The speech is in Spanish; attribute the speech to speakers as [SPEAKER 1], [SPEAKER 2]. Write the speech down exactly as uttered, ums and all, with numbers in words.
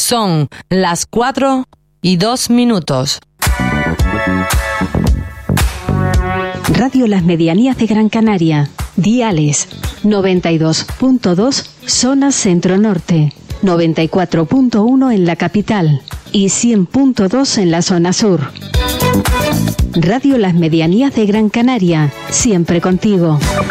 [SPEAKER 1] Son las cuatro y dos minutos.
[SPEAKER 2] Radio Las Medianías de Gran Canaria. Diales noventa y dos punto dos zona centro-norte, noventa y cuatro punto uno en la capital y cien punto dos en la zona sur. Radio Las Medianías de Gran Canaria, siempre contigo.